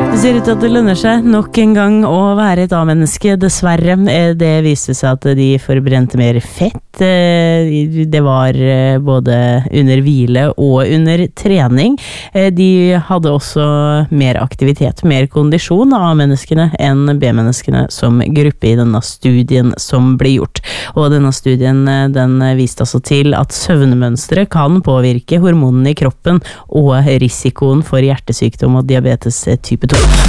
Det ser ut til at det lønner seg nok en gang å være et A-menneske, dessverre. Det viste seg at de forbrente mer fett. Det var både under hvile og under trening. De hadde også mer aktivitet, mer kondisjon av A-menneskene enn B-menneskene som gruppe i denne studien som ble gjort. Og denne studien den viste altså til at søvnmønstre kan påvirke hormonene i kroppen og risikoen for hjertesykdom og diabetes type 2.